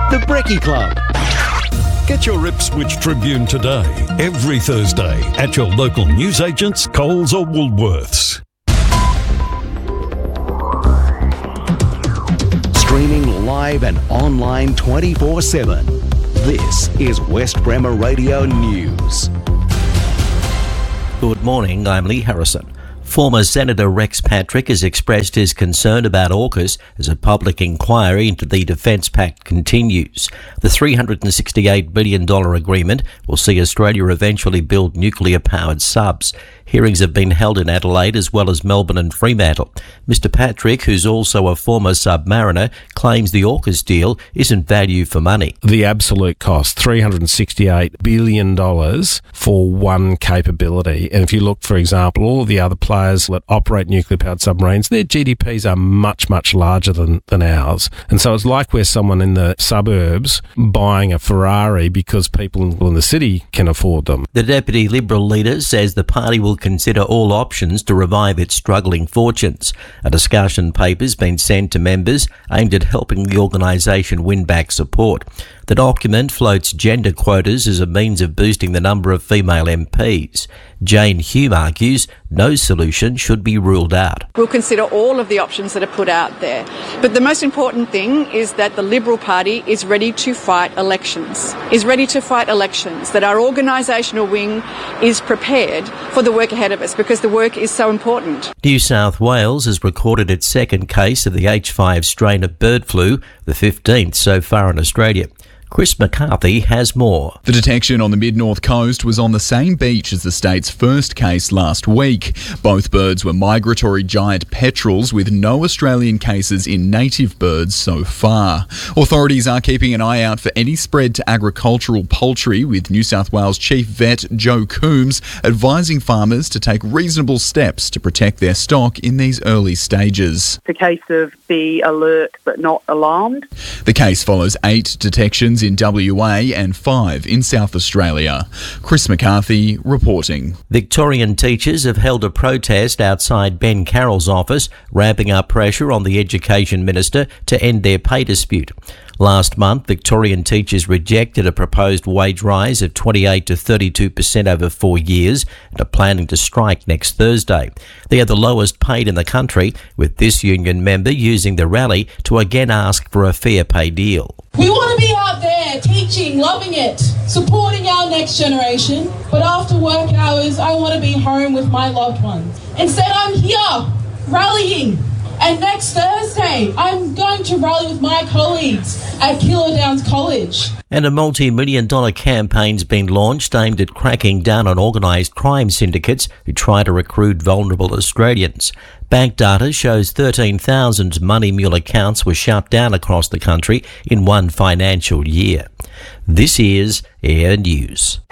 The Brekkie Club. Get your Ipswich Tribune today, every Thursday, at your local newsagents, Coles or Woolworths. Streaming live and online 24/7. This is West Bremer Radio News. Good morning, I'm Lee Harrison. Former Senator Rex Patrick has expressed his concern about AUKUS as a public inquiry into the Defence Pact continues. The $368 billion agreement will see Australia eventually build nuclear-powered subs. Hearings have been held in Adelaide as well as Melbourne and Fremantle. Mr Patrick, who's also a former submariner, claims the AUKUS deal isn't value for money. The absolute cost, $368 billion for one capability. And if you look, for example, all of the other players that operate nuclear-powered submarines, their GDPs are much, much larger than ours. And so it's like we're someone in the suburbs buying a Ferrari because people in the city can afford them. The Deputy Liberal leader says the party will consider all options to revive its struggling fortunes. A discussion paper's been sent to members aimed at helping the organisation win back support. The document floats gender quotas as a means of boosting the number of female MPs. Jane Hume argues no solution should be ruled out. We'll consider all of the options that are put out there. But the most important thing is that the Liberal Party is ready to fight elections, that our organisational wing is prepared for the work ahead of us because the work is so important. New South Wales has recorded its second case of the H5 strain of bird flu, the 15th so far in Australia. Chris McCarthy has more. The detection on the mid-north coast was on the same beach as the state's first case last week. Both birds were migratory giant petrels with no Australian cases in native birds so far. Authorities are keeping an eye out for any spread to agricultural poultry, with New South Wales Chief Vet Joe Coombs advising farmers to take reasonable steps to protect their stock in these early stages. It's a case of be alert but not alarmed. The case follows 8 detections in WA and 5 in South Australia. Chris McCarthy reporting. Victorian teachers have held a protest outside Ben Carroll's office, ramping up pressure on the Education Minister to end their pay dispute. Last month, Victorian teachers rejected a proposed wage rise of 28 to 32% over 4 years and are planning to strike next Thursday. They are the lowest paid in the country, with this union member using the rally to again ask for a fair pay deal. We want to be out there teaching, loving it, supporting our next generation, but after work hours, I want to be home with my loved ones. Instead, I'm here, rallying. And next Thursday, I'm going to rally with my colleagues at Keilor Downs College. And a multi-million-dollar campaign's been launched aimed at cracking down on organised crime syndicates who try to recruit vulnerable Australians. Bank data shows 13,000 money mule accounts were shut down across the country in one financial year. This is Air News.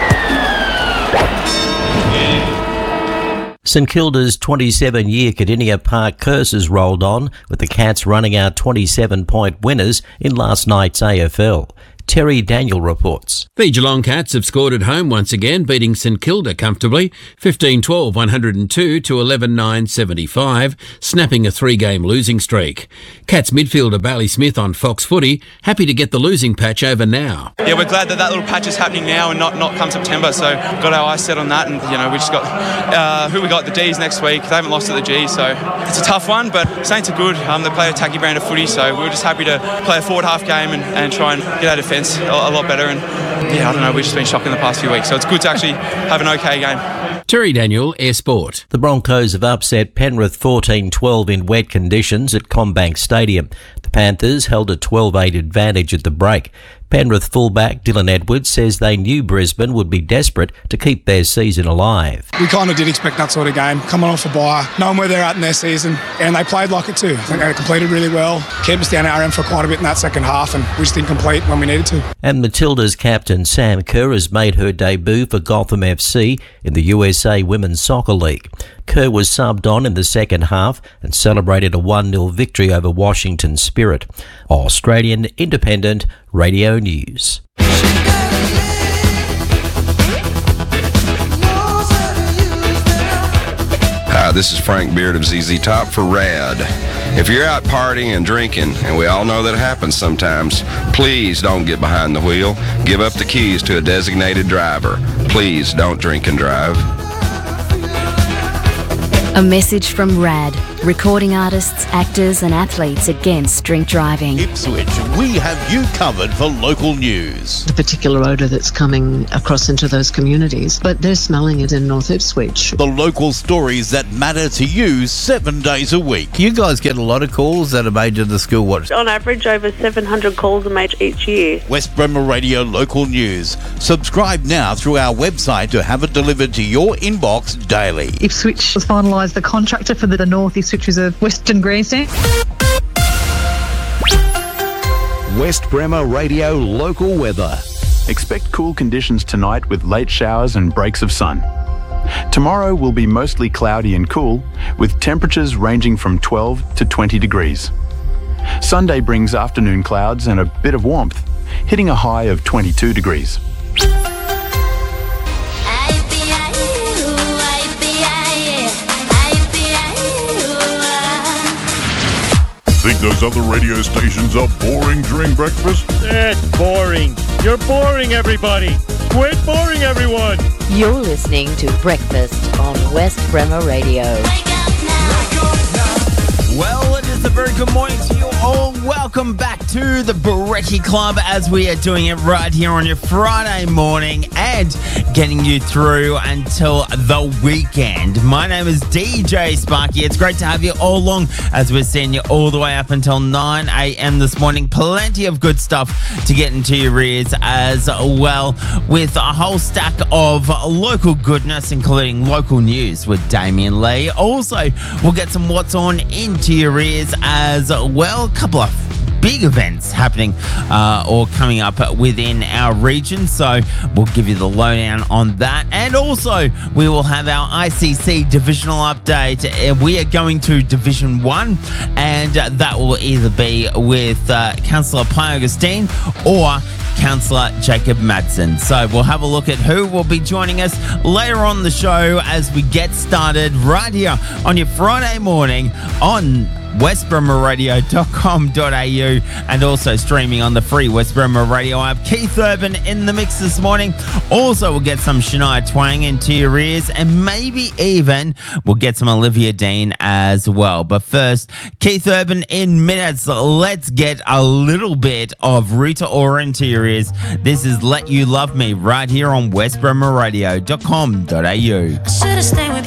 St Kilda's 27-year Cardinia Park curse has rolled on, with the Cats running out 27-point winners in last night's AFL. Terry Daniel reports. The Geelong Cats have scored at home once again, beating St Kilda comfortably, 15-12 102 to 11-9 75, snapping a 3-game losing streak. Cats midfielder Bailey Smith on Fox Footy, happy to get the losing patch over now. Yeah, we're glad that little patch is happening now and not come September, so got our eyes set on that, and we just got who we got the D's next week. They haven't lost at the G, so it's a tough one, but Saints are good. They play a tacky brand of footy, so we were just happy to play a forward half game and try and get our defence a lot better, and I don't know, we've just been shocking the past few weeks, so it's good to actually have an okay game. Terry Daniel, Air Sport. The Broncos have upset Penrith 14-12 in wet conditions at CommBank Stadium. The Panthers held a 12-8 advantage at the break. Penrith fullback Dylan Edwards says they knew Brisbane would be desperate to keep their season alive. We kind of did expect that sort of game, coming off a bye, knowing where they're at in their season, and they played like it too. I think they completed really well, kept us down our end for quite a bit in that second half, and we just didn't complete when we needed to. And Matilda's captain Sam Kerr has made her debut for Gotham FC in the USA Women's Soccer League. Kerr was subbed on in the second half and celebrated a 1-0 victory over Washington Spirit. Australian Independent Radio News. Hi, this is Frank Beard of ZZ Top for RAD. If you're out partying and drinking, and we all know that happens sometimes, please don't get behind the wheel. Give up the keys to a designated driver. Please don't drink and drive. A message from RAD, recording artists, actors and athletes against drink driving. Ipswich, we have you covered for local news. The particular odour that's coming across into those communities, but they're smelling it in North Ipswich. The local stories that matter to you 7 days a week. You guys get a lot of calls that are made to the school watch. On average, over 700 calls are made each year. West Bremer Radio Local News. Subscribe now through our website to have it delivered to your inbox daily. Ipswich has finalised the contractor for the North Ipswich Reserve Western Grandstand. West Bremer Radio local weather. Expect cool conditions tonight with late showers and breaks of sun. Tomorrow will be mostly cloudy and cool, with temperatures ranging from 12 to 20 degrees. Sunday brings afternoon clouds and a bit of warmth, hitting a high of 22 degrees. Think those other radio stations are boring during breakfast? It's boring. You're boring, everybody. Quit boring, everyone. You're listening to Breakfast on West Bremer Radio. Well, it is a very good morning to you all. Welcome back to the Brekkie Club as we are doing it right here on your Friday morning and getting you through until the weekend. My name is DJ Sparky. It's great to have you all along as we're seeing you all the way up until 9 a.m. this morning. Plenty of good stuff to get into your ears as well, with a whole stack of local goodness, including local news with Damien Lee. Also, we'll get some what's on into your ears as well. A couple of big events happening or coming up within our region, so we'll give you the lowdown on that. And also we will have our ICC divisional update. We are going to Division 1, and that will either be with Councillor Pi Augustine or Councillor Jacob Madsen. So we'll have a look at who will be joining us later on the show as we get started right here on your Friday morning on westbremerradio.com.au and also streaming on the free West Bremer Radio app. Keith Urban in the mix this morning. Also, we'll get some Shania Twain into your ears, and maybe even we'll get some Olivia Dean as well. But first, Keith Urban in minutes. Let's get a little bit of Rita Ora into your ears. This is Let You Love Me right here on westbremerradio.com.au. Should've stayed with